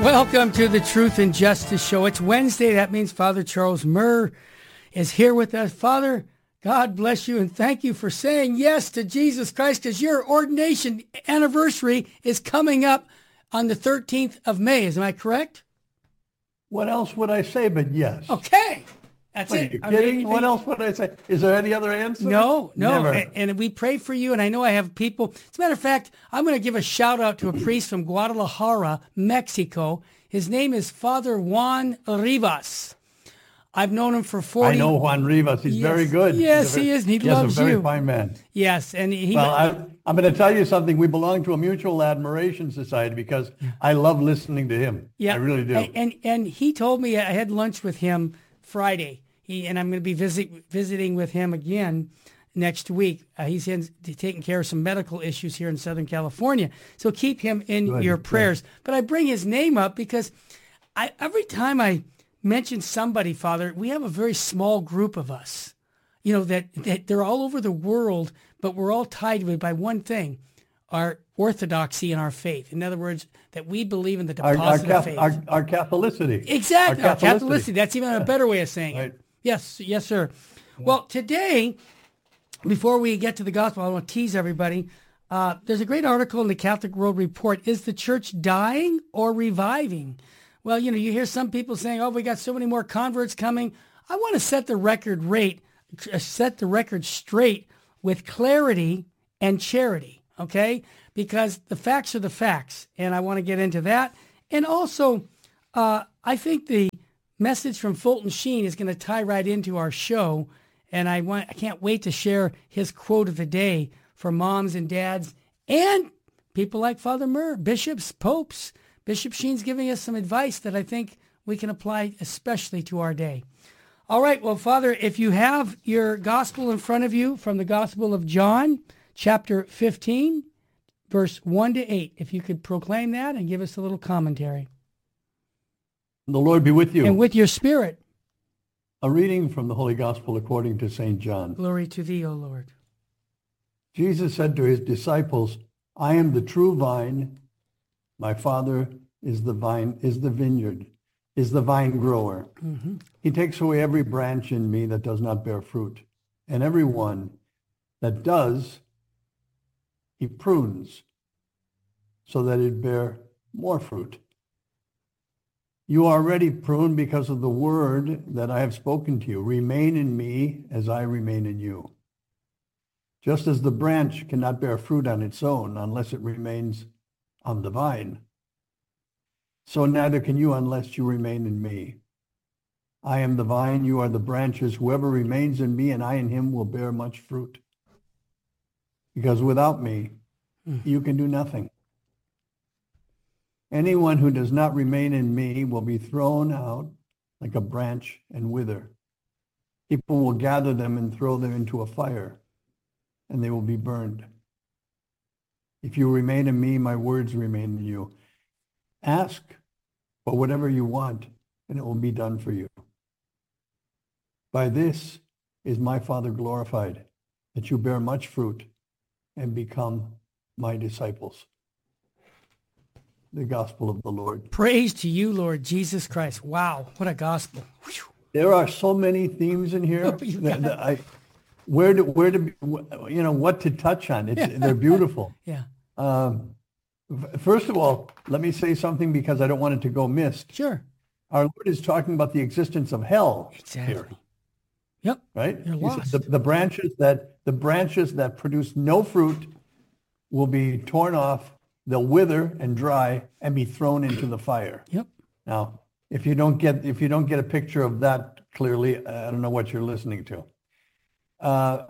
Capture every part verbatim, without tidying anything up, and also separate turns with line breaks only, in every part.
Welcome to the Truth and Justice Show. It's Wednesday. That means Father Charles Murr is here with us. Father, God bless you and thank you for saying yes to Jesus Christ, because your ordination anniversary is coming up on the thirteenth of May. Is I correct?
What else would I say but yes?
Okay. That's
what,
it.
Are you kidding? What else would I say? Is there any other answer?
No, no.
Never.
And, and we pray for you, and I know I have people. As a matter of fact, I'm going to give a shout out to a priest from Guadalajara, Mexico. His name is Father Juan Rivas. I've known him for forty.
I know Juan Rivas. He's
yes,
very good.
Yes,
very,
he is. And he
yes,
loves
a very
you.
fine man.
Yes, and he.
Well, I, I'm going to tell you something. We belong to a mutual admiration society because I love listening to him. Yeah, I really do.
And, and and he told me I had lunch with him Friday. He and I'm going to be visit, visiting with him again next week. Uh, he's in, taking care of some medical issues here in Southern California. So keep him in good, your prayers. Good. But I bring his name up because I every time I mention somebody, Father, we have a very small group of us, you know, that, that they're all over the world, but we're all tied with by one thing, our orthodoxy and our faith. In other words, that we believe in the deposit
our, our
of faith.
Our, our Catholicity.
Exactly,
our
Catholicity. Our Catholicity. That's even a better way of saying
right.
it. Yes, yes, sir. Yeah. Well, today, before we get to the gospel, I want to tease everybody. Uh, there's a great article in the Catholic World Report. Is the church dying or reviving? Well, you know, you hear some people saying, oh, we got so many more converts coming. I want to set the record rate, set the record straight with clarity and charity, okay? Because the facts are the facts, and I want to get into that. And also, uh, I think the message from Fulton Sheen is going to tie right into our show, and I want I can't wait to share his quote of the day for moms and dads and people like Father Murr, bishops, popes. Bishop Sheen's giving us some advice that I think we can apply especially to our day. All right, well, Father, if you have your gospel in front of you from the Gospel of John, chapter fifteen, verse one to eight, if you could proclaim that and give us a little commentary.
The Lord be with you.
And with your spirit.
A reading from the Holy Gospel according to Saint John.
Glory to thee, O Lord.
Jesus said to his disciples, I am the true vine. My Father is the vine, is the vineyard, is the vine grower. Mm-hmm. He takes away every branch in me that does not bear fruit, and every one that does, he prunes so that it bear more fruit. You are already pruned because of the word that I have spoken to you. Remain in me as I remain in you. Just as the branch cannot bear fruit on its own unless it remains on the vine, so neither can you unless you remain in me. I am the vine, you are the branches. Whoever remains in me and I in him will bear much fruit. Because without me, mm. you can do nothing. Anyone who does not remain in me will be thrown out like a branch and wither. People will gather them and throw them into a fire, and they will be burned. If you remain in me, my words remain in you. Ask for whatever you want, and it will be done for you. By this is my Father glorified, that you bear much fruit and become my disciples. The gospel of the Lord.
Praise to you, Lord Jesus Christ. Wow, what a gospel. Whew.
There are so many themes in here.
Oh,
that, that I, where to, where to, you know, what to touch on. It's, they're beautiful.
Yeah.
Um, first of all, let me say something because I don't want it to go missed.
Sure.
Our Lord is talking about the existence of hell.
Exactly.
Here.
Yep.
Right?
You're lost.
The, the branches that the branches that produce no fruit will be torn off. They'll wither and dry and be thrown into the fire.
Yep.
Now, if you don't get if you don't get a picture of that clearly, I don't know what you're listening to. Uh,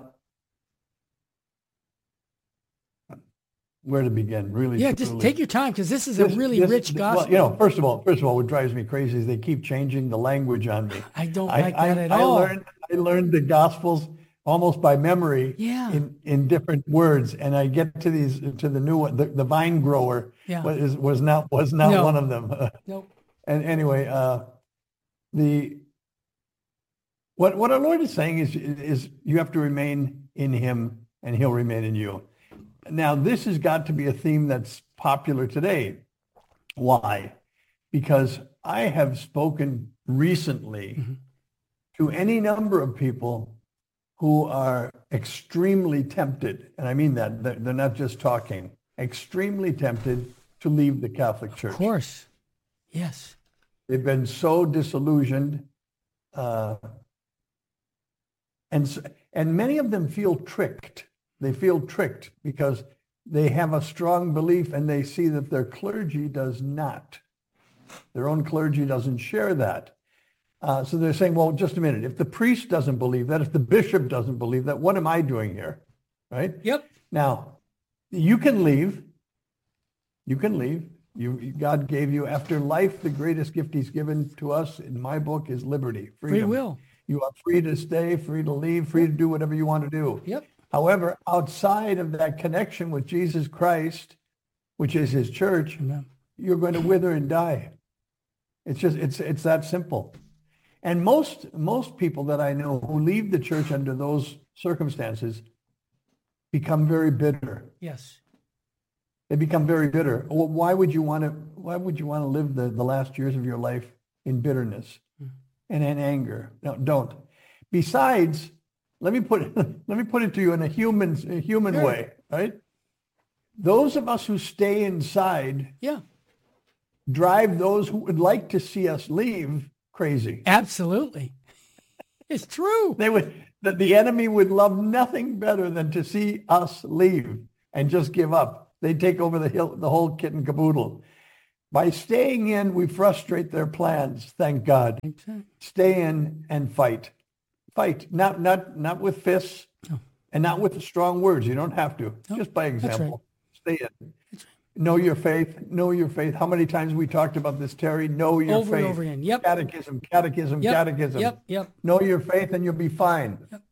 where to begin? Really?
Yeah, just
truly.
take your time because this is
This-
a really
this-
rich gospel.
Well, you know, first of all, first of all, what drives me crazy is they keep changing the language on me.
I don't
I,
like
I,
that at
I
all.
learned I learned the Gospels almost by memory.
Yeah.
In, in different words, and I get to these to the new one. The, the vine grower
Yeah.
was was not was not
No.
one of them.
Nope.
And anyway, uh, the what what our Lord is saying is is you have to remain in Him, and He'll remain in you. Now, this has got to be a theme that's popular today. Why? because I have spoken recently mm-hmm. to any number of people who are extremely tempted, and I mean that, they're not just talking, extremely tempted to leave the Catholic Church.
Of course, yes.
They've been so disillusioned, uh, and and many of them feel tricked. They feel tricked because they have a strong belief and they see that their clergy does not. Their own clergy doesn't share that. Uh, so they're saying, well, just a minute. If the priest doesn't believe that, if the bishop doesn't believe that, what am I doing here? Right?
Yep.
Now, you can leave. You can leave. You, God gave you, after life, the greatest gift he's given to us in my book is liberty, freedom.
Free will.
You are free to stay, free to leave, free to do whatever you want to do.
Yep.
However, outside of that connection with Jesus Christ, which is his church, Amen. You're going to wither and die. It's just, it's it's that simple. And most most people that I know who leave the church under those circumstances become very bitter.
Yes.
They become very bitter. Well, why would you want to why would you want to live the, the last years of your life in bitterness mm. and in anger? No, don't. Besides, let me put it, let me put it to you in a human a human sure. way, right? Those of us who stay inside
yeah.
drive those who would like to see us leave crazy.
Absolutely. It's true.
They would that the enemy would love nothing better than to see us leave and just give up. They take over the hill, the whole kit and caboodle. By staying in, we frustrate their plans. Thank God.
Exactly. Stay in
and fight. Fight, not not not with fists oh. and not with strong words. You don't have to. Oh, just by example. Right. Stay in. Right. Know your faith. Know your faith. How many times we talked about this, Terry? Know your
over
faith.
And over again. Yep.
Catechism, catechism,
yep.
catechism.
Yep. Yep.
Know your faith, and you'll be fine. Yep.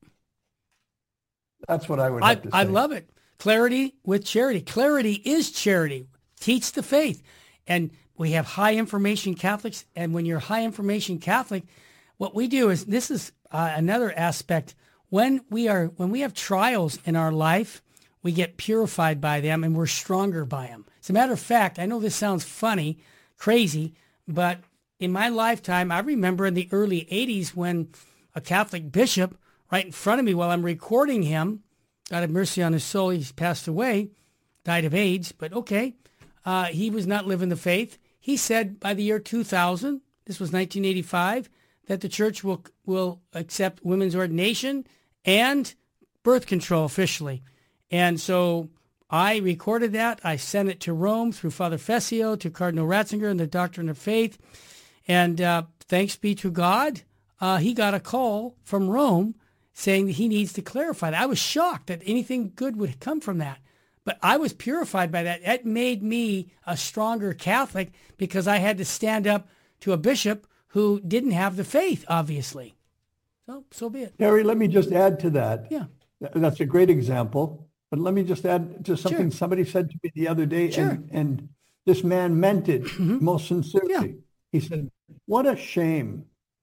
That's what I would have
I,
to say.
I love it. Clarity with charity. Clarity is charity. Teach the faith. And we have high information Catholics. And when you're high information Catholic, what we do is, this is uh, another aspect. When we are, when we have trials in our life, we get purified by them and we're stronger by them. As a matter of fact, I know this sounds funny, crazy, but in my lifetime, I remember in the early eighties when a Catholic bishop right in front of me while I'm recording him, God have mercy on his soul, he's passed away, died of AIDS, but okay. Uh, he was not living the faith. He said by the year two thousand, this was nineteen eighty-five, that the church will will accept women's ordination and birth control officially. And so I recorded that. I sent it to Rome through Father Fessio, to Cardinal Ratzinger and the Doctrine of Faith. And uh, thanks be to God, uh, he got a call from Rome saying that he needs to clarify that. I was shocked that anything good would come from that. But I was purified by that. That made me a stronger Catholic because I had to stand up to a bishop who didn't have the faith, obviously. So, so be it.
Harry, let me just add to that.
Yeah.
That's a great example. But let me just add to something
sure.
somebody said to me the other day,
sure.
and, and this man meant it mm-hmm. most sincerely.
Yeah.
He said, what a shame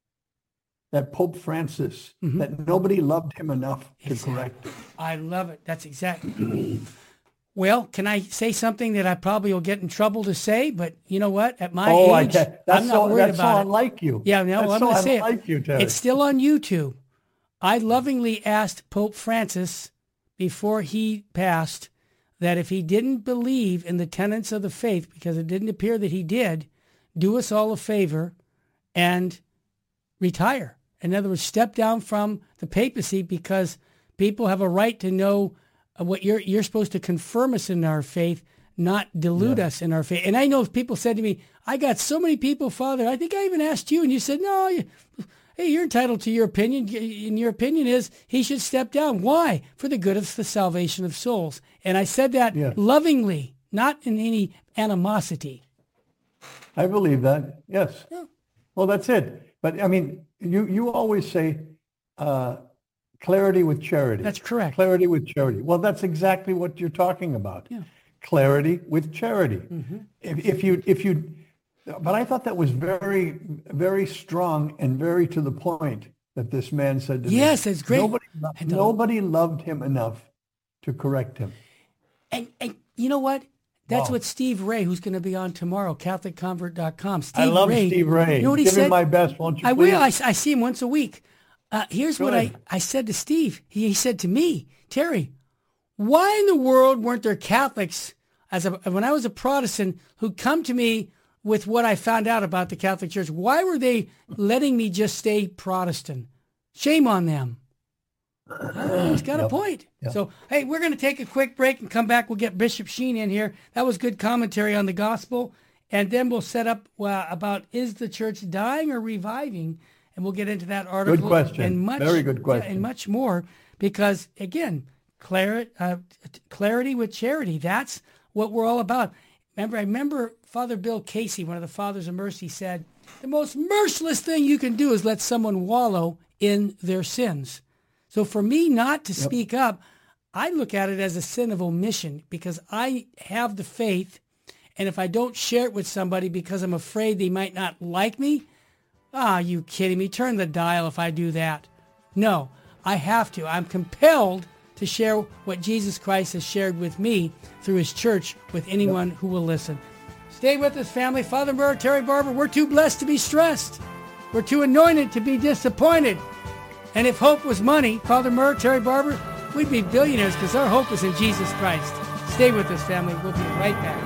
that Pope Francis, mm-hmm. that nobody loved him enough exactly. to correct him.
I love it. That's exactly. Well, can I say something that I probably will get in trouble to say? But you know what? At my
oh,
age,
I can. That's
I'm not
so,
worried
that's
about
so
it.
unlike you.
Yeah, no,
that's
I'm
so
going to say
unlike
it.
You, Terry.
It's still on YouTube. I lovingly asked Pope Francis before he passed that if he didn't believe in the tenets of the faith, because it didn't appear that he did, do us all a favor and retire. In other words, step down from the papacy, because people have a right to know what you're you're supposed to confirm us in our faith, not delude yeah. us in our faith. And I know people said to me, I got so many people, Father, I think I even asked you, and you said, no, you, hey, you're entitled to your opinion. And your opinion is he should step down. Why? For the good of the salvation of souls. And I said that yeah. lovingly, not in any animosity.
I believe that, yes. Yeah. Well, that's it. But, I mean, you, you always say uh, clarity with charity.
That's correct.
Clarity with charity. Well, that's exactly what you're talking about.
Yeah.
Clarity with charity.
Mm-hmm.
If, if you, if you, but I thought that was very, very strong and very to the point that this man said to
yes,
me.
Yes, it's great.
Nobody, nobody loved him enough to correct him.
And, and you know what? That's
Wow.
what Steve Ray, who's going to be on tomorrow, Catholic Convert dot com. Steve
I love
Ray,
Steve Ray.
You know what he
Give
said?
him my best, won't you
I
please?
will. I, I see him once a week. Uh, here's what I,
Good.
I said to Steve. He, he said to me, Terry, why in the world weren't there Catholics, as a, when I was a Protestant, who come to me with what I found out about the Catholic Church? Why were they letting me just stay Protestant? Shame on them. Uh, he's got
Yep.
a point.
Yep.
So, hey, we're going to take a quick break and come back. We'll get Bishop Sheen in here. That was good commentary on the gospel. And then we'll set up uh, about, is the church dying or reviving? And we'll get into that article.
Good question.
And much,
Very good
yeah,
question.
and much more, because, again, clarity, uh, clarity with charity. That's what we're all about. Remember, I remember Father Bill Casey, one of the Fathers of Mercy, said, the most merciless thing you can do is let someone wallow in their sins. So for me not to
Yep.
speak up, I look at it as a sin of omission, because I have the faith, and if I don't share it with somebody because I'm afraid they might not like me, ah, you kidding me? Turn the dial if I do that. No, I have to. I'm compelled to share what Jesus Christ has shared with me through his church with anyone who will listen. Stay with us, family. Father Murr, Terry Barber, we're too blessed to be stressed. We're too anointed to be disappointed. And if hope was money, Father Murr, Terry Barber, we'd be billionaires, because our hope is in Jesus Christ. Stay with us, family. We'll be right back.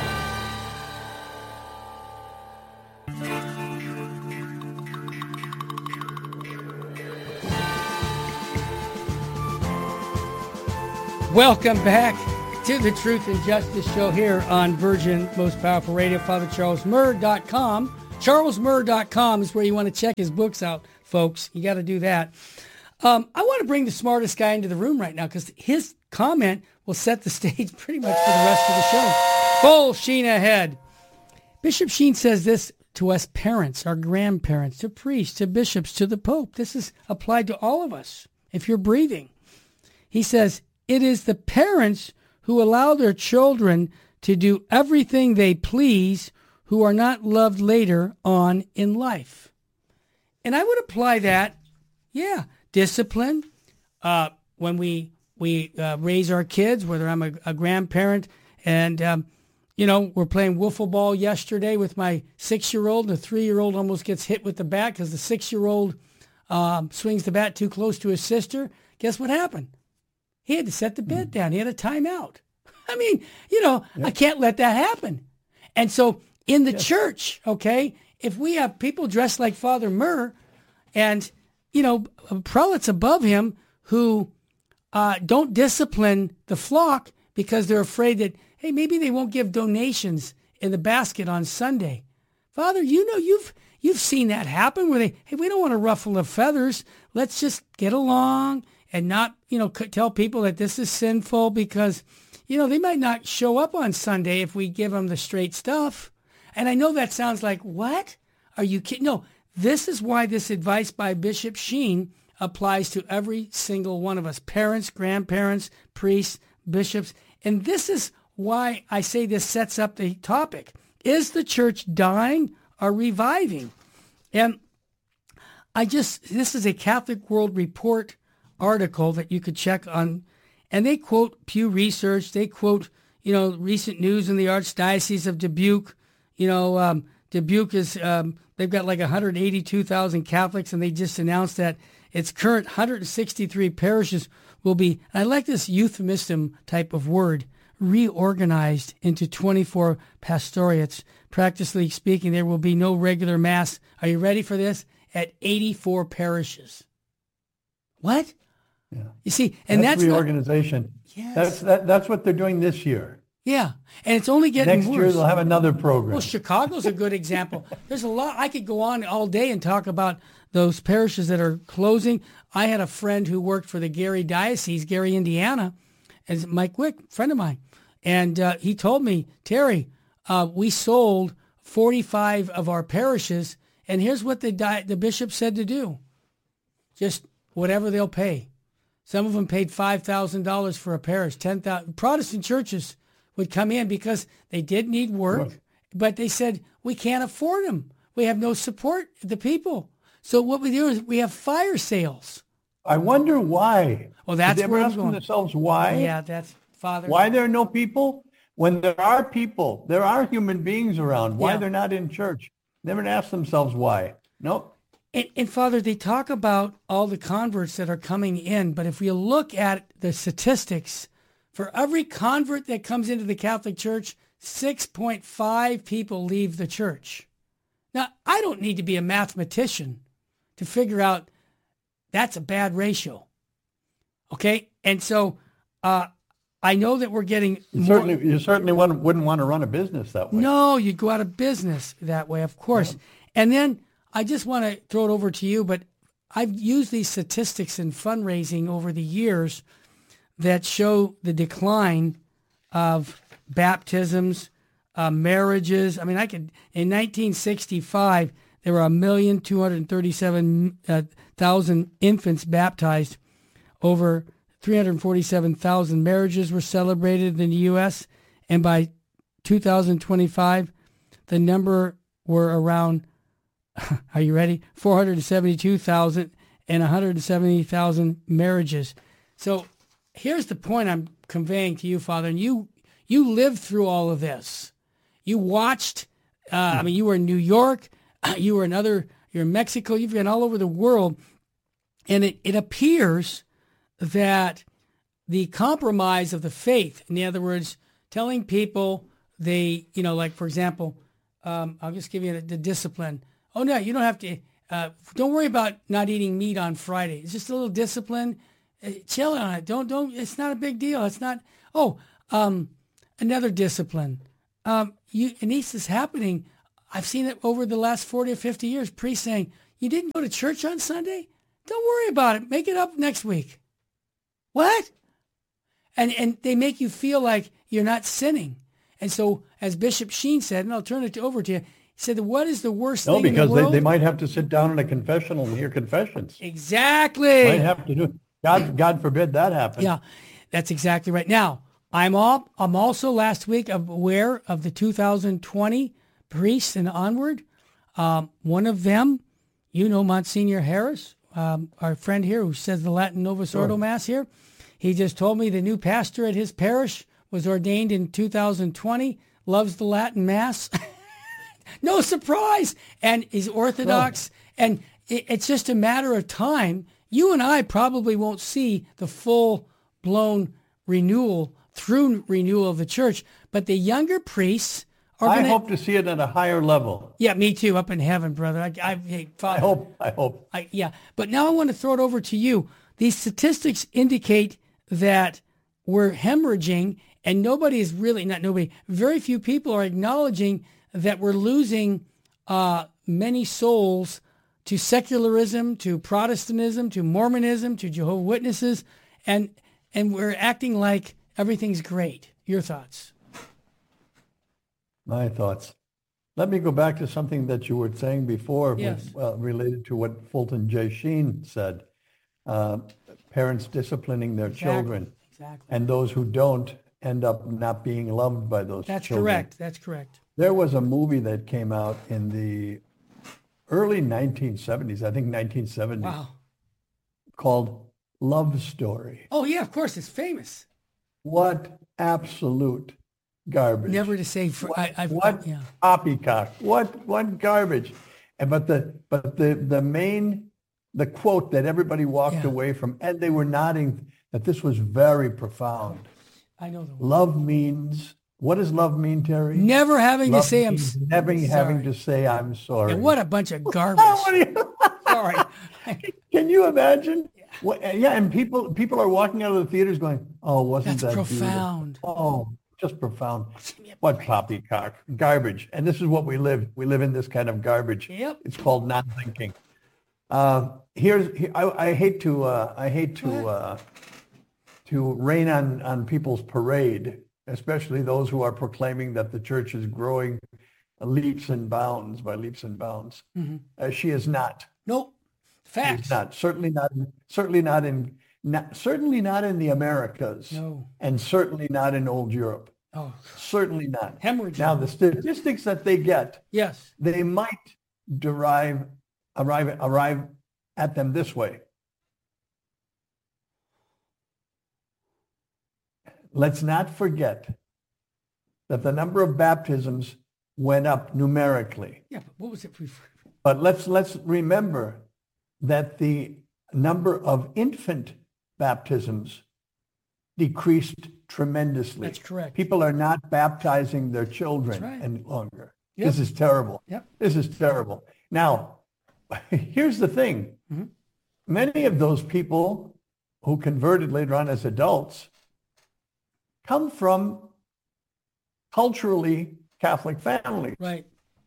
Welcome back to the Truth and Justice Show here on Virgin Most Powerful Radio. Father Charles Murr dot com. Charles Murr dot com is where you want to check his books out, folks. You got to do that. Um, I want to bring the smartest guy into the room right now, because his comment will set the stage pretty much for the rest of the show. Full Sheen ahead. Bishop Sheen says this to us parents, our grandparents, to priests, to bishops, to the Pope. This is applied to all of us, if you're breathing. He says, it is the parents who allow their children to do everything they please who are not loved later on in life. And I would apply that, yeah, discipline. Uh, when we we uh, raise our kids, whether I'm a, a grandparent, and, um, you know, we're playing wiffle ball yesterday with my six-year-old. The three-year-old almost gets hit with the bat because the six-year-old um, swings the bat too close to his sister. Guess what happened? He had to set the bed down. He had a timeout. I mean, you know, yep. I can't let that happen. And so in the yes. church, okay, if we have people dressed like Father Murr and, you know, prelates above him who uh, don't discipline the flock because they're afraid that, hey, maybe they won't give donations in the basket on Sunday. Father, you know, you've you've seen that happen where they, hey, we don't want to ruffle the feathers. Let's just get along and not, you know, tell people that this is sinful, because, you know, they might not show up on Sunday if we give them the straight stuff. And I know that sounds like, what? Are you kidding? No, this is why this advice by Bishop Sheen applies to every single one of us, parents, grandparents, priests, bishops. And this is why I say this sets up the topic. Is the church dying or reviving? And I just, this is a Catholic World Report article that you could check on, and they quote Pew Research. They quote, you know, recent news in the Archdiocese of Dubuque. You know, um, Dubuque is, um, they've got like one hundred eighty-two thousand Catholics, and they just announced that its current one hundred sixty-three parishes will be, and I like this euphemism type of word, reorganized into twenty-four pastorate. Practically speaking, there will be no regular mass. Are you ready for this? At eighty-four parishes. What?
Yeah.
You see, and
that's,
that's
reorganization.
Not, yes.
That's that, that's what they're doing this year.
Yeah, and it's only getting
Next
worse.
year they'll have another program.
Well, Chicago's a good example. There's a lot. I could go on all day and talk about those parishes that are closing. I had a friend who worked for the Gary Diocese, Gary, Indiana, as Mike Wick, friend of mine, and uh, he told me, Terry, uh, we sold forty-five of our parishes, and here's what the di- the bishop said to do: just whatever they'll pay. Some of them paid five thousand dollars for a parish. ten thousand Protestant churches would come in because they did need work, sure. but they said, we can't afford them. We have no support, the people. So what we do is we have fire sales.
I wonder why.
Well, that's
Did they
where
ever
I'm
ask
going.
themselves why?
Yeah, that's Father.
Why there are no people? When there are people, there are human beings around, why
Yeah.
they're not in church. Never ask themselves why. Nope.
And, and Father, they talk about all the converts that are coming in, but if we look at the statistics, for every convert that comes into the Catholic Church, six point five people leave the church. Now, I don't need to be a mathematician to figure out that's a bad ratio. Okay? And so uh, I know that we're getting
You
more...
certainly, you certainly wouldn't, wouldn't want to run a business that way.
No, you'd go out of business that way, of course. Yeah. And then I just want to throw it over to you, but I've used these statistics in fundraising over the years that show the decline of baptisms, uh, marriages. I mean, I could, in nineteen sixty-five, there were one million two hundred thirty-seven thousand infants baptized. Over three hundred forty-seven thousand marriages were celebrated in the U S, and by two thousand twenty-five, the number were around, are you ready? four hundred seventy-two thousand and one hundred seventy thousand marriages. So here's the point I'm conveying to you, Father, and you you lived through all of this. You watched, uh, I mean, you were in New York, you were in other, you're in Mexico, you've been all over the world, and it, it appears that the compromise of the faith, in other words, telling people they, you know, like, for example, um, I'll just give you the, the discipline. Oh, no, you don't have to, uh, don't worry about not eating meat on Friday. It's just a little discipline. Uh, chill on it. Don't, don't, it's not a big deal. It's not, oh, um, another discipline. Um, you, and this is happening. I've seen it over the last forty or fifty years. Priests saying, you didn't go to church on Sunday? Don't worry about it. Make it up next week. What? And and they make you feel like you're not sinning. And so, as Bishop Sheen said, and I'll turn it over to you, he said, what is the worst
no,
thing in the
world? No, because
they,
they might have to sit down in a confessional and hear confessions.
Exactly.
Might have to do. God, God forbid that happen.
Yeah, that's exactly right. Now, I'm all, I'm also last week aware of the two thousand twenty priests and onward. Um, one of them, you know, Monsignor Harris, um, our friend here who says the Latin Novus Ordo
Sure.
Mass here. He just told me the new pastor at his parish was ordained in two thousand twenty, loves the Latin Mass. No surprise. And he's Orthodox. No. And it, it's just a matter of time. You and I probably won't see the full-blown renewal, through renewal of the church, but the younger priests are going
I
to...
hope to see it at a higher level.
Yeah, me too, up in heaven, brother. I, I, hey, Father,
I hope, I hope.
I, yeah, but now I want to throw it over to you. These statistics indicate that we're hemorrhaging, and nobody is really, not nobody, very few people are acknowledging that we're losing uh, many souls to secularism, to Protestantism, to Mormonism, to Jehovah's Witnesses, and and we're acting like everything's great. Your thoughts?
My thoughts. Let me go back to something that you were saying before,
Yes.
with, uh, related to what Fulton J. Sheen said. Uh, parents disciplining their
Exactly.
children,
Exactly.
and those who don't end up not being loved by those
That's
children.
correct. That's correct.
There was a movie that came out in the early nineteen seventies, I think nineteen seventy,
Wow.
called Love Story.
Oh, yeah, of course. It's famous.
What absolute garbage.
Never to say for
What,
I, I've
what
yeah.
poppycock. What what garbage. And but the but the the main the quote that everybody walked
Yeah.
away from, and they were nodding that this was very profound.
I know the word.
Love means, what does love mean, Terry?
Never having
Love
to say I'm
means
s-
never
sorry.
having to say I'm sorry.
And what a bunch of garbage.
What do you-
Sorry.
Can you imagine? What, yeah, and people people are walking out of the theaters going, "Oh, wasn't
That's
that
profound.
beautiful? Oh, just profound. What poppycock, garbage." And this is what we live. We live in this kind of garbage.
Yep.
It's called non-thinking. Uh, here's here, I, I hate to uh, I hate to uh, to rain on on people's parade, especially those who are proclaiming that the church is growing leaps and bounds by leaps and bounds.
Mm-hmm.
Uh, she is not.
Nope. Facts.
She's not. Certainly not. In, certainly not in. Not, certainly not in the Americas.
No.
And certainly not in old Europe.
Oh,
Certainly not.
hemorrhaging.
Now the statistics that they get,
Yes.
they might derive arrive arrive at them this way. Let's not forget that the number of baptisms went up numerically.
Yeah, but what was it? For?
But let's let's remember that the number of infant baptisms decreased tremendously.
That's correct.
People are not baptizing their children
right.
any longer.
Yep.
This is terrible.
Yep.
This is terrible. Now, here's the thing. Mm-hmm. Many of those people who converted later on as adults come from culturally Catholic families.
Right.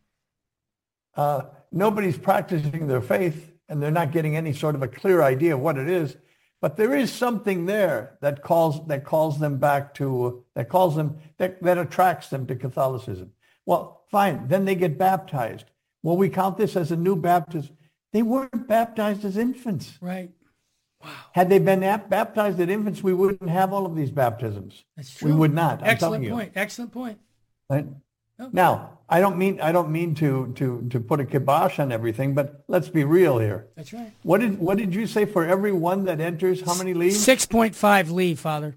Uh, nobody's practicing their faith, and they're not getting any sort of a clear idea of what it is. But there is something there that calls that calls them back to that calls them that, that attracts them to Catholicism. Well, fine. Then they get baptized. Well, we count this as a new baptism. They weren't baptized as infants.
Right. Wow.
Had they been baptized as infants, we wouldn't have all of these baptisms.
That's true.
We would not. I'm
Excellent
telling
point.
You.
Excellent point.
Right?
Oh.
Now, I don't mean I don't mean to to to put a kibosh on everything, but let's be real here.
That's right.
What did what did you say for every one that enters? How many leave?
Six point five leave, Father.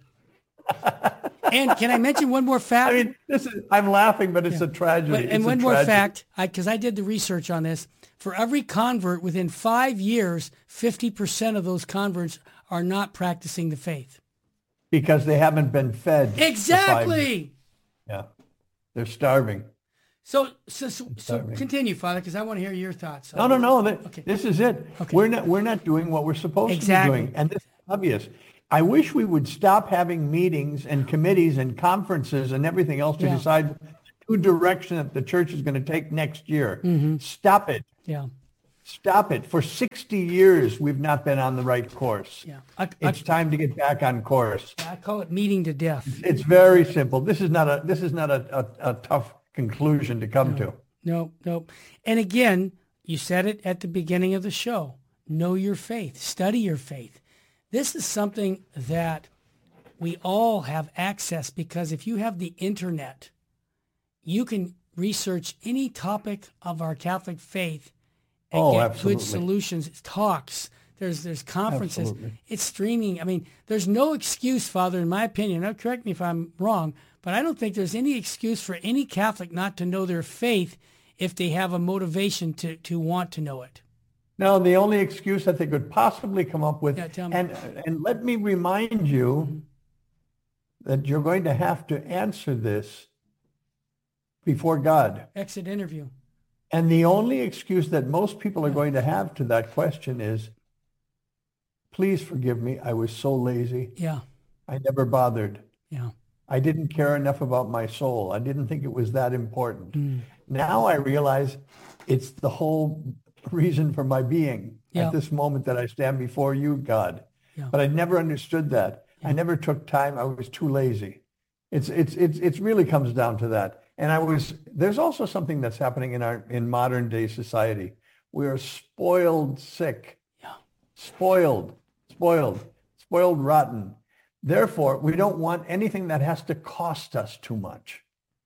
And can I mention one more fact?
I mean, this is I'm laughing, but it's yeah. a tragedy.
But, and
it's
one
a
more
tragedy.
fact, because I, I did the research on this. For every convert within five years, fifty percent of those converts are not practicing the faith
because they haven't been fed.
Exactly.
Yeah, they're starving.
So, so, so, so continue, Father, because I want to hear your thoughts.
No, no, no. That,
okay.
This is it.
Okay.
We're not. We're not doing what we're supposed
exactly.
to be doing, and this is obvious. I wish we would stop having meetings and committees and conferences and everything else to yeah. decide the direction that the church is going to take next year.
Mm-hmm.
Stop it.
Yeah.
Stop it. For sixty years, we've not been on the right course.
Yeah. I,
it's I, time to get back on course.
I call it meeting to death.
It's very simple. This is not a. This is not a, a, a tough conclusion to come
no,
to.
No, no. And again, you said it at the beginning of the show. Know your faith. Study your faith. This is something that we all have access, because if you have the internet, you can research any topic of our Catholic faith and
oh,
get
absolutely.
good solutions. It's talks. There's there's conferences.
Absolutely.
It's streaming. I mean, there's no excuse, Father, in my opinion. Now, correct me if I'm wrong, but I don't think there's any excuse for any Catholic not to know their faith if they have a motivation to, to want to know it.
No, the only excuse that they could possibly come up with,
yeah, tell me.
and and let me remind you
mm-hmm.
that you're going to have to answer this before God.
Exit interview.
And the only excuse that most people are going to have to that question is, please forgive me, I was so lazy.
Yeah.
I never bothered.
Yeah.
I didn't care enough about my soul. I didn't think it was that important.
Mm.
Now I realize it's the whole reason for my being
yeah.
at this moment that I stand before you, God.
Yeah.
But I never understood that. Yeah. I never took time. I was too lazy. It's it's it's it's really comes down to that. And I was there's also something that's happening in our in modern day society. We are spoiled sick.
Yeah.
Spoiled, spoiled, spoiled rotten. Therefore, we don't want anything that has to cost us too much.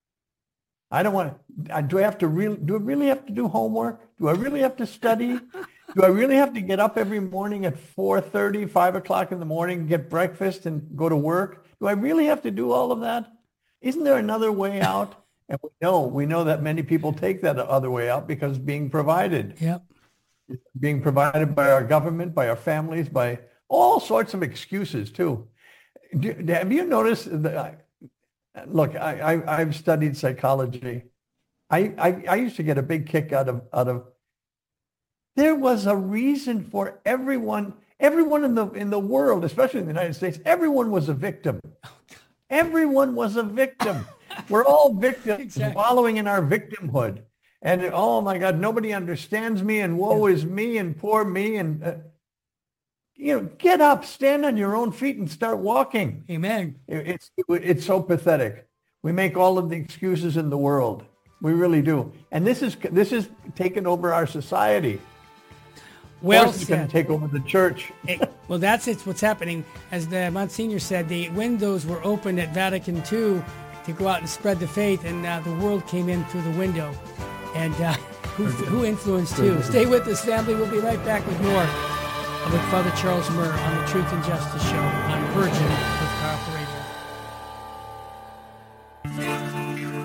I don't want to, do I have to really, do I really have to do homework? Do I really have to study? Do I really have to get up every morning at four thirty, five o'clock in the morning, get breakfast and go to work? Do I really have to do all of that? Isn't there another way out? And we know, we know that many people take that other way out because it's being provided.
Yep.
It's being provided by our government, by our families, by all sorts of excuses too. Do, have you noticed that? Look, I, I, I've studied psychology. I, I, I used to get a big kick out of, out of, there was a reason for everyone, everyone in the, in the world, especially in the United States, everyone was a victim. Everyone was a victim. We're all victims,
exactly.
wallowing in our victimhood. And, oh my God, nobody understands me, and woe yeah. is me, and poor me, and, uh, you know, get up, stand on your own feet and start walking.
Amen.
It's, it's so pathetic. We make all of the excuses in the world. We really do. And this is, this is taken over our society.
Well,
it's going to take over the church.
it, well, that's it's what's happening. As the Monsignor said, the windows were opened at Vatican Two to go out and spread the faith, and uh, the world came in through the window. And uh, who, who influenced who? Stay with us, family. We'll be right back with more with Father Charles Murr on the Truth and Justice Show on Virgin with Powerful Radio.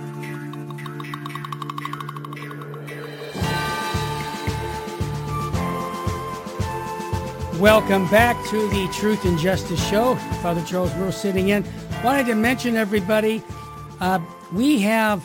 Welcome back to the Truth and Justice Show. Father Charles Merle sitting in. Wanted to mention, everybody, uh, we have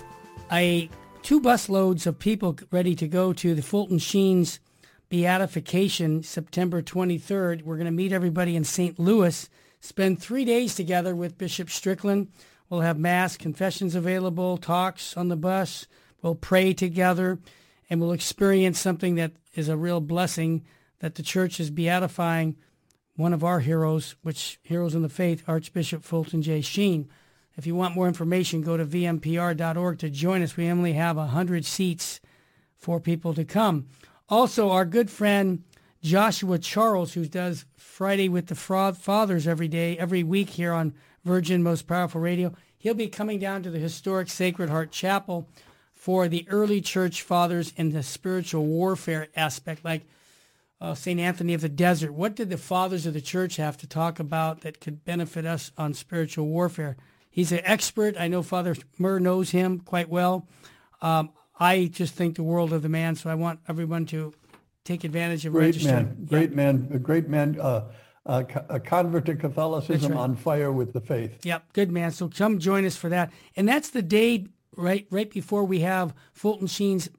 a two bus loads of people ready to go to the Fulton Sheen's beatification September twenty-third. We're going to meet everybody in Saint Louis, spend three days together with Bishop Strickland. We'll have mass, confessions available, talks on the bus. We'll pray together, and we'll experience something that is a real blessing, that the church is beatifying one of our heroes, which heroes in the faith, Archbishop Fulton J. Sheen. If you want more information, go to v m p r dot org to join us. We only have one hundred seats for people to come. Also, our good friend Joshua Charles, who does Friday with the Fathers every day, every week here on Virgin Most Powerful Radio, he'll be coming down to the historic Sacred Heart Chapel for the early church fathers in the spiritual warfare aspect, like uh, Saint Anthony of the Desert. What did the fathers of the church have to talk about that could benefit us on spiritual warfare? He's an expert. I know Father Murr knows him quite well. Um, I just think the world of the man, so I want everyone to take advantage of
great
registering.
Man, great yeah. man, a great man, uh, uh, a convert to Catholicism right. on fire with the faith.
Yep, good man. So come join us for that. And that's the day right right before we have Fulton Sheen's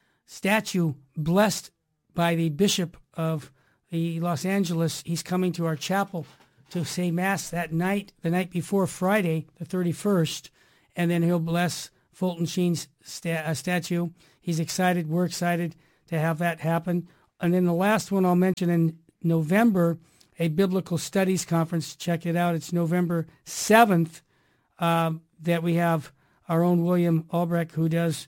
statue blessed by the Bishop of the Los Angeles. He's coming to our chapel to say Mass that night, the night before Friday, the thirty-first, and then he'll bless Fulton Sheen's sta- uh, statue. He's excited. We're excited to have that happen. And then the last one I'll mention in November, a Biblical Studies Conference. Check it out. It's November seventh um, that we have our own William Albrecht, who does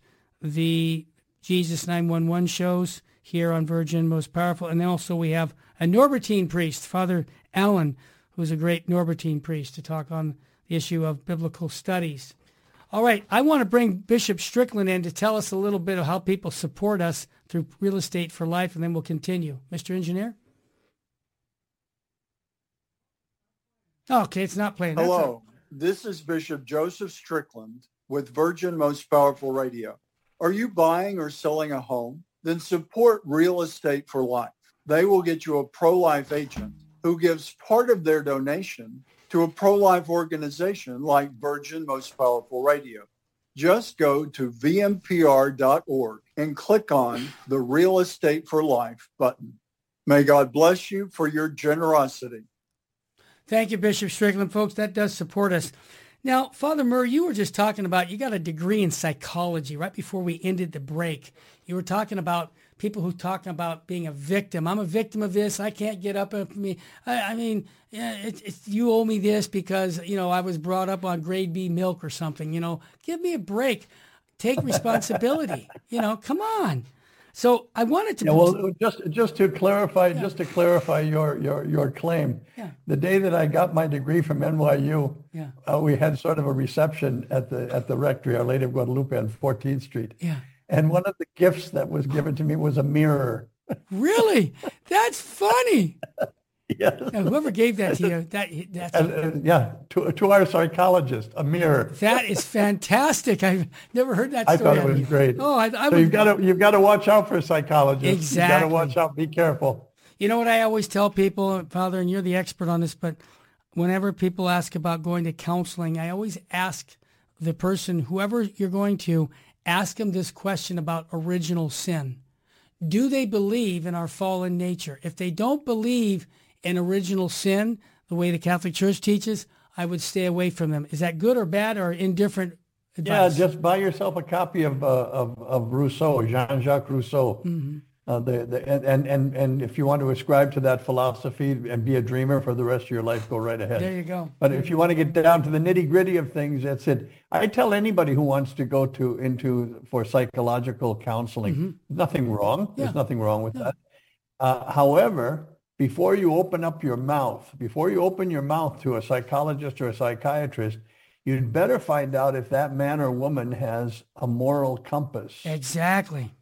the Jesus nine one one shows here on Virgin Most Powerful. And then also we have a Norbertine priest, Father Allen, who's a great Norbertine priest, to talk on the issue of biblical studies. All right, I want to bring Bishop Strickland in to tell us a little bit of how people support us through Real Estate for Life, and then we'll continue. Mister Engineer? Oh, okay, it's not playing.
Hello, this is Bishop Joseph Strickland with Virgin Most Powerful Radio. Are you buying or selling a home? Then support Real Estate for Life. They will get you a pro-life agent who gives part of their donation to a pro-life organization like Virgin Most Powerful Radio. Just go to v m p r dot org and click on the Real Estate for Life button. May God bless you for your generosity.
Thank you, Bishop Strickland. Folks, that does support us. Now, Father Murray, you were just talking about, you got a degree in psychology right before we ended the break. You were talking about people who talking about being a victim. I'm a victim of this. I can't get up at me. I, I mean, yeah, it's, it's, you owe me this because, you know, I was brought up on grade B milk or something. You know, give me a break. Take responsibility. You know, come on. So I wanted to.
Yeah, well, just just to clarify, yeah. just to clarify your your your claim.
Yeah.
The day that I got my degree from N Y U,
yeah.
uh, we had sort of a reception at the at the rectory, Our Lady of Guadalupe on fourteenth Street.
Yeah.
And one of the gifts that was given to me was a mirror.
Really? That's funny.
Yes.
Now, whoever gave that to you, that that's
and, and, yeah, to to our psychologist, a mirror.
That is fantastic. I've never heard that
I
story.
thought it was great.
Oh, I, I
so
would,
you've got to you've got to watch out for psychologists.
Exactly.
You've got to watch out. Be careful.
You know what I always tell people, Father, and you're the expert on this, but whenever people ask about going to counseling, I always ask the person, whoever you're going to, ask them this question about original sin. Do they believe in our fallen nature? If they don't believe in original sin, the way the Catholic Church teaches, I would stay away from them. Is that good or bad or indifferent advice?
Yeah, just buy yourself a copy of uh, of, of Rousseau, Jean-Jacques Rousseau.
Mm-hmm.
Uh, the, the, and, and, and if you want to ascribe to that philosophy and be a dreamer for the rest of your life, go right ahead.
There you go.
But if you want to get down to the nitty gritty of things, that's it. I tell anybody who wants to go to into for psychological counseling,
mm-hmm.
nothing wrong.
Yeah.
There's nothing wrong with
No.
that. Uh, however, before you open up your mouth, before you open your mouth to a psychologist or a psychiatrist, you'd better find out if that man or woman has a moral compass.
Exactly.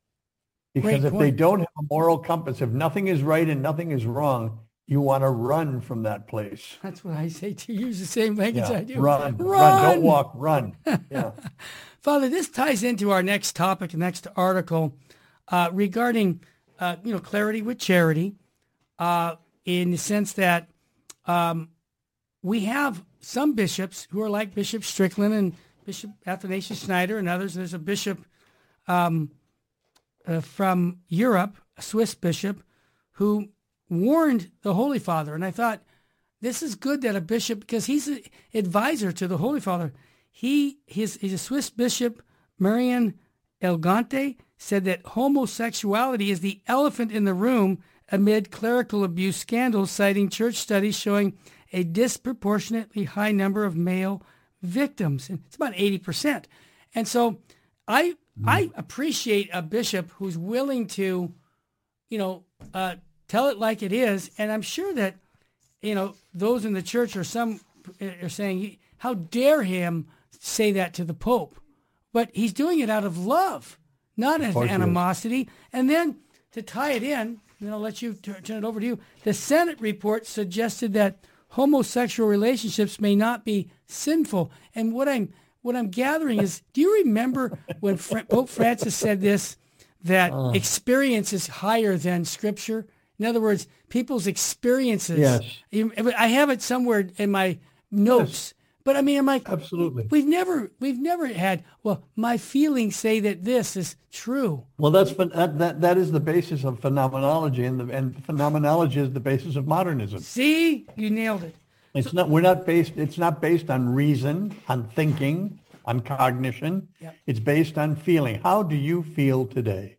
Because
Great
if
point.
they don't have a moral compass, if nothing is right and nothing is wrong, you want to run from that place.
That's what I say to you. Use the same language
Yeah.
I do.
Run,
Run.
run, don't walk, run. Yeah.
Father, this ties into our next topic, next article, uh, regarding, uh, you know, clarity with charity. Uh, in the sense that um, we have some bishops who are like Bishop Strickland and Bishop Athanasius Schneider and others. There's a bishop um, uh, from Europe, a Swiss bishop, who warned the Holy Father. And I thought, this is good that a bishop, because he's an advisor to the Holy Father. He his, he's a Swiss bishop, Marian Elgante, said that homosexuality is the elephant in the room amid clerical abuse scandals, citing church studies showing a disproportionately high number of male victims. And it's about eighty percent. And so I mm. I appreciate a bishop who's willing to, you know, uh, tell it like it is. And I'm sure that, you know, those in the church or some are saying, how dare him say that to the Pope? But he's doing it out of love, not as animosity. And then to tie it in, and I'll let you t- turn it over to you, the Senate report suggested that homosexual relationships may not be sinful. And what I'm what I'm gathering is, do you remember when Fra- Pope Francis said this, that uh. experience is higher than Scripture? In other words, people's experiences.
Yes.
I have it somewhere in my notes. Yes. But I mean, I'm like,
absolutely.
We've never, we've never had. Well, my feelings say that this is true.
Well, that's that that, that is the basis of phenomenology, and the and phenomenology is the basis of modernism.
See, you nailed it.
It's so, not. We're not based. It's not based on reason, on thinking, on cognition.
Yep.
It's based on feeling. How do you feel today?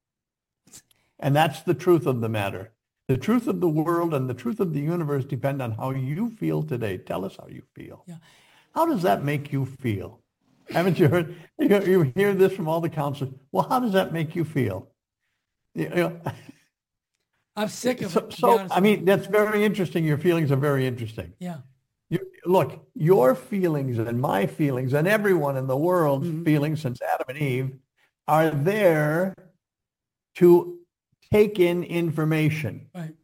And that's the truth of the matter. The truth of the world and the truth of the universe depend on how you feel today. Tell us how you feel.
Yeah.
How does that make you feel? Haven't you heard? You, you hear this from all the counselors. Well, how does that make you feel? You know,
I'm sick of
so,
it.
So, I mean, that's very interesting. Your feelings are very interesting.
Yeah.
You, look, your feelings and my feelings and everyone in the world's
mm-hmm.
feelings since Adam and Eve are there to take in information.
Right.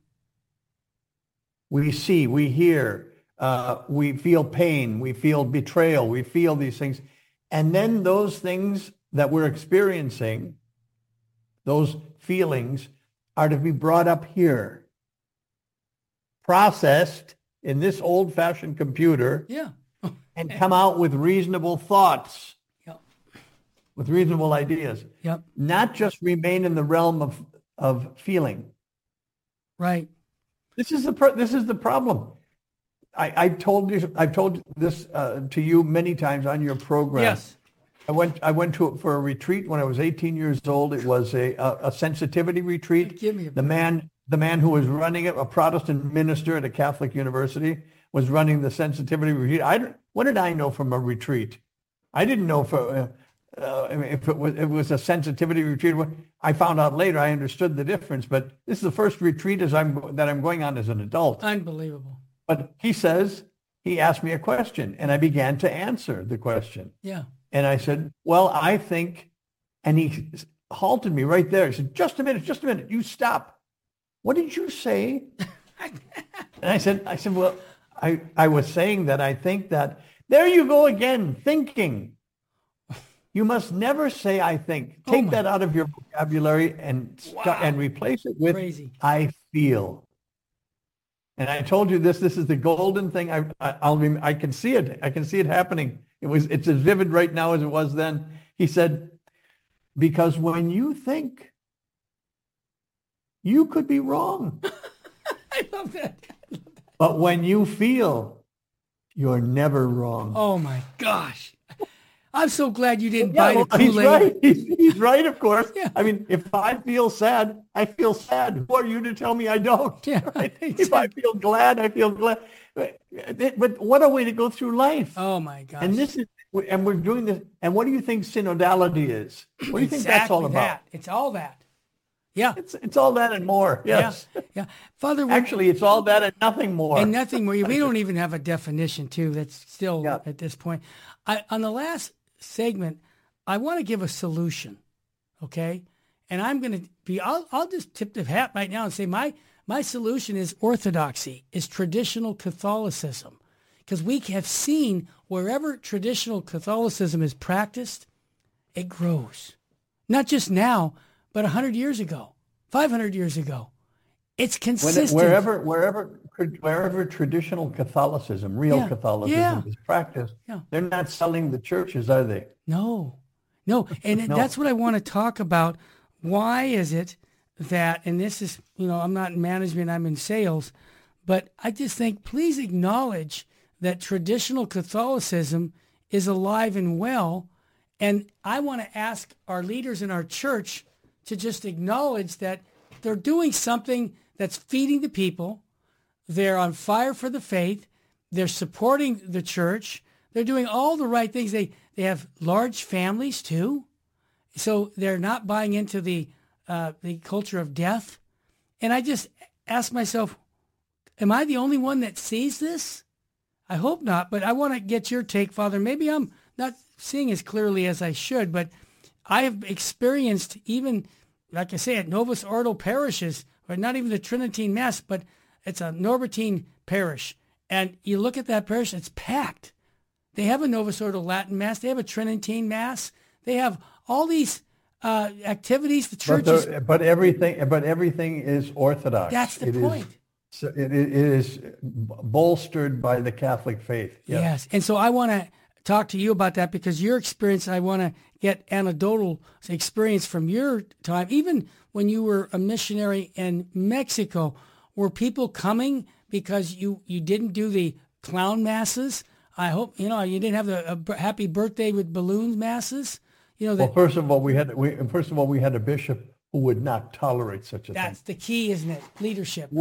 We see, we hear, uh, we feel pain, we feel betrayal, we feel these things. And then those things that we're experiencing, those feelings, are to be brought up here, processed in this old-fashioned computer,
yeah.
and come out with reasonable thoughts,
yep.
with reasonable ideas.
Yep.
Not just remain in the realm of of feeling.
Right.
This is the pro- this is the problem. I, I've told you I've told this uh, to you many times on your program.
Yes.
I went I went to it for a retreat when I was eighteen years old. It was a a, a sensitivity retreat.
Give me a
the man the man who was running it, a Protestant minister at a Catholic university, was running the sensitivity retreat. I what did I know from a retreat? I didn't know for. Uh, Uh, I mean, if it was, it was a sensitivity retreat. I found out later. I understood the difference. But this is the first retreat as I'm that I'm going on as an adult.
Unbelievable.
But he says he asked me a question, and I began to answer the question.
Yeah.
And I said, "Well, I think," and he halted me right there. He said, "Just a minute, just a minute. You stop. What did you say?" And I said, "I said, well, I I was saying that I think that there you go again, thinking." You must never say, I think. Take oh that out of your vocabulary and wow. st- and replace it with,
Crazy.
I feel. And I told you this, this is the golden thing. I, I, I'll, I can see it. I can see it happening. It was, it's as vivid right now as it was then. He said, because when you think, you could be wrong.
I love that. I love that.
But when you feel, you're never wrong.
Oh, my gosh. I'm so glad you didn't
yeah,
buy
well,
the Kool-Aid.
He's right. He's, he's right, of course.
Yeah.
I mean, if I feel sad, I feel sad. Who are you to tell me I don't?
Yeah,
right?
exactly.
If I feel glad, I feel glad. But, but what a way to go through life.
Oh, my gosh.
And this is, and we're doing this. And what do you think synodality is? What do you
exactly
think that's all about?
That. It's all that. Yeah.
It's it's all that and more. Yes.
Yeah. yeah. Father,
actually, it's all that and nothing more.
And nothing more. We don't even have a definition, too. That's still yeah. at this point. I on the last segment, I want to give a solution, okay? And I'm going to be, I'll, I'll just tip the hat right now and say my, my solution is orthodoxy, is traditional Catholicism. Because we have seen wherever traditional Catholicism is practiced, it grows. Not just now, but one hundred years ago, five hundred years ago. It's
When it,
consistent.
wherever, wherever, wherever traditional Catholicism, real
Yeah,
Catholicism
yeah.
is practiced,
Yeah.
they're not selling the churches, are they?
No, no. And
No.
that's what I want to talk about. Why is it that, and this is, you know, I'm not in management, I'm in sales, but I just think please acknowledge that traditional Catholicism is alive and well. And I want to ask our leaders in our church to just acknowledge that they're doing something that's feeding the people. They're on fire for the faith. They're supporting the church. They're doing all the right things. They they have large families too. So they're not buying into the uh, the culture of death. And I just ask myself, am I the only one that sees this? I hope not, but I want to get your take, Father. Maybe I'm not seeing as clearly as I should, but I have experienced even, like I say, at Novus Ordo parishes, or not even the Tridentine Mass, but it's a Norbertine parish. And you look at that parish, it's packed. They have a Novus Ordo Latin Mass. They have a Tridentine Mass. They have all these uh, activities. The church
But,
is,
the, but everything, but everything is Orthodox.
that's the
It is-
point.
so it, it is bolstered by the Catholic faith. Yes.
Yes. And so I want to talk to you about that because your experience, I want to get anecdotal experience from your time. Even when you were a missionary in Mexico, were people coming because you, you didn't do the clown masses? I hope, you know, you didn't have the uh, happy birthday with balloons masses. You know,
Well,
that,
first of all, we had we, first of all we had a bishop who would not tolerate such a thing.
that's the key, isn't it? Leadership.